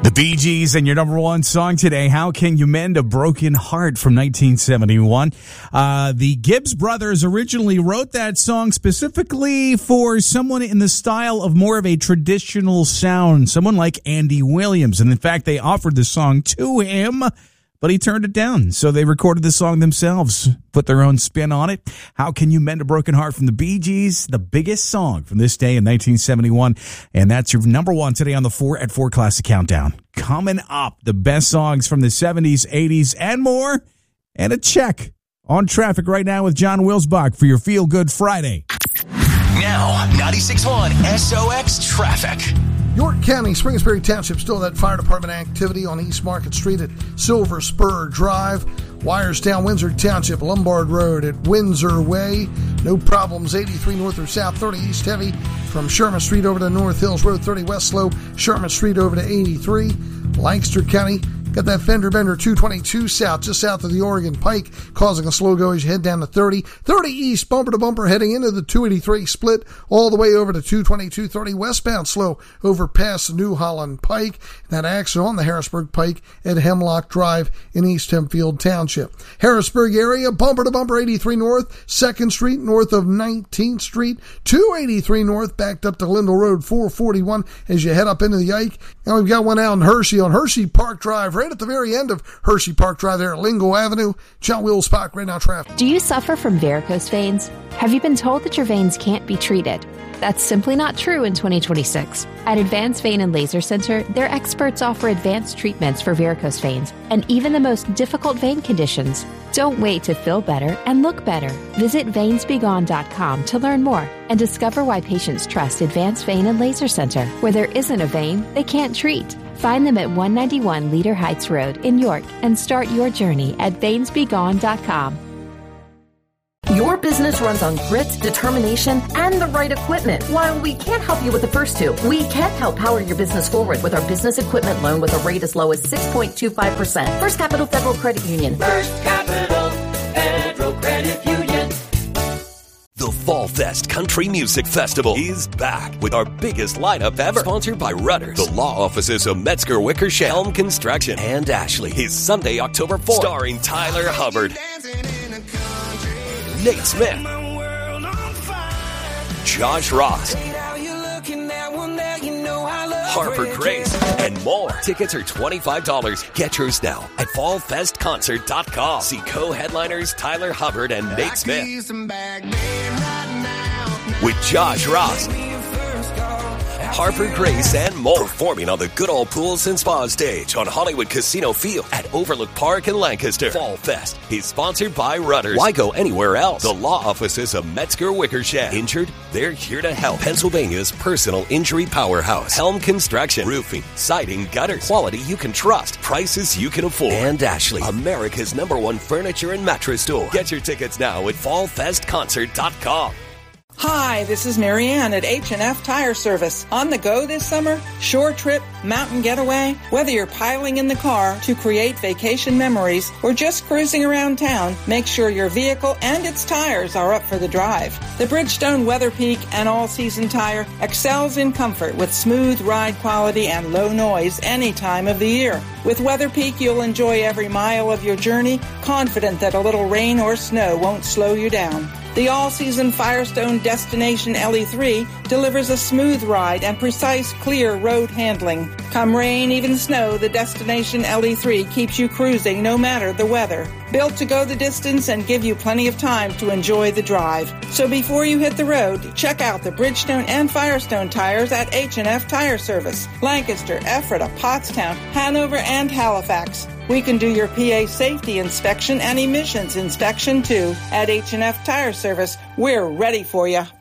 The Bee Gees and your number one song today, How Can You Mend a Broken Heart from 1971. The Gibbs brothers originally wrote that song specifically for someone in the style of more of a traditional sound, someone like Andy Williams. And in fact, they offered the song to him, but he turned it down. So they recorded the song themselves, put their own spin on it. How Can You Mend a Broken Heart from the Bee Gees, the biggest song from this day in 1971. And that's your number one today on the 4 at 4 Classic Countdown. Coming up, the best songs from the 70s, 80s, and more. And a check on traffic right now with John Wilsbach for your Feel Good Friday. Now, 96.1 SOX Traffic. York County, Springsbury Township, still that fire department activity on East Market Street at Silver Spur Drive. Wyerstown, Windsor Township, Lombard Road at Windsor Way. No problems, 83 north or south, 30 east heavy. From Sherman Street over to North Hills Road, 30 west slow. Sherman Street over to 83. Lancaster County, got that fender bender 222 south, just south of the Oregon Pike, causing a slow go as you head down to 30. 30 east, bumper to bumper, heading into the 283 split, all the way over to 222. 30 westbound slow over past the New Holland Pike. That accident on the Harrisburg Pike at Hemlock Drive in East Hempfield Township. Harrisburg area, bumper to bumper, 83 north, 2nd Street north of 19th Street, 283 north, backed up to Lindell Road, 441 as you head up into the Ike. Now we've got one out in Hershey on Hershey Park Drive, right at the very end of Hershey Park Drive there at Lingo Avenue. John Wilsbach, right now traffic. Do you suffer from varicose veins? Have you been told that your veins can't be treated? That's simply not true in 2026. At Advanced Vein and Laser Center, their experts offer advanced treatments for varicose veins and even the most difficult vein conditions. Don't wait to feel better and look better. Visit veinsbegone.com to learn more and discover why patients trust Advanced Vein and Laser Center. Where there isn't a vein, they can't treat. Find them at 191 Leader Heights Road in York and start your journey at veinsbegone.com. Your business runs on grit, determination, and the right equipment. While we can't help you with the first two, we can help power your business forward with our business equipment loan with a rate as low as 6.25%. First Capital Federal Credit Union. First Capital Federal Credit Union. The Fall Fest Country Music Festival is back with our biggest lineup ever. Sponsored by Rudders, the law offices of Metzger Wickersham, Helm Construction, and Ashley. Is Sunday, October 4th. Starring Tyler Hubbard, Nate Smith, Josh Ross, Harper Grace, and more. Tickets are $25. Get yours now at fallfestconcert.com. See co-headliners Tyler Hubbard and Nate Smith with Josh Ross, Harper Grace, and more. Performing on the Goodall Pools and Spa stage on Hollywood Casino Field at Overlook Park in Lancaster. Fall Fest is sponsored by Rudders. Why go anywhere else? The law offices of Metzger Wickersham. Injured? They're here to help. Pennsylvania's personal injury powerhouse. Helm Construction. Roofing, siding, gutters. Quality you can trust. Prices you can afford. And Ashley, America's #1 furniture and mattress store. Get your tickets now at fallfestconcert.com. Hi, this is Marianne at H&F Tire Service. On the go this summer? Short trip, mountain getaway? Whether you're piling in the car to create vacation memories or just cruising around town, make sure your vehicle and its tires are up for the drive. The Bridgestone WeatherPeak and all-season tire excels in comfort with smooth ride quality and low noise any time of the year. With WeatherPeak, you'll enjoy every mile of your journey, confident that a little rain or snow won't slow you down. The all-season Firestone Destination LE3 delivers a smooth ride and precise, clear road handling. Come rain, even snow, the Destination LE3 keeps you cruising no matter the weather. Built to go the distance and give you plenty of time to enjoy the drive. So before you hit the road, check out the Bridgestone and Firestone tires at H&F Tire Service. Lancaster, Ephrata, Pottstown, Hanover, and Halifax. We can do your PA safety inspection and emissions inspection too. At H&F Tire Service, we're ready for you.